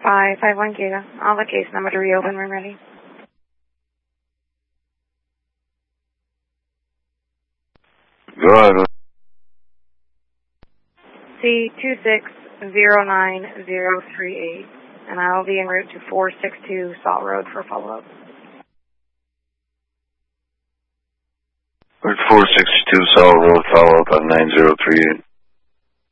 551 Giga. I'll have a case number to reopen when ready. Go ahead. C2609038, and I will be en route to 462 Salt Road for follow-up. 462 Salt Road, follow-up on 9038.